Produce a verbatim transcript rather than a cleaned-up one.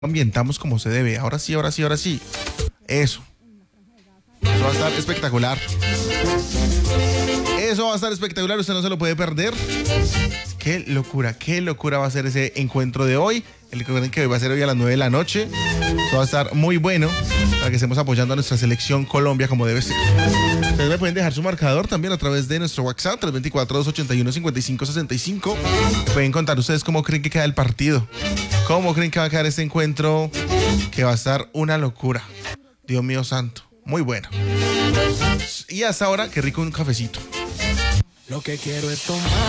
ambientamos como se debe. Ahora sí, ahora sí, ahora sí. Eso. Eso va a estar espectacular. Eso va a estar espectacular. Usted no se lo puede perder. Qué locura, qué locura va a ser ese encuentro de hoy. El recuerden que va a ser hoy a las nueve de la noche. Eso va a estar muy bueno para que estemos apoyando a nuestra selección Colombia como debe ser. Ustedes me pueden dejar su marcador también a través de nuestro WhatsApp tres dos cuatro, dos ocho uno, cinco cinco seis cinco. Pueden contar ustedes cómo creen que queda el partido. ¿Cómo creen que va a quedar este encuentro? Que va a estar una locura. Dios mío santo. Muy bueno. Y hasta ahora, qué rico un cafecito. Lo que quiero es tomar.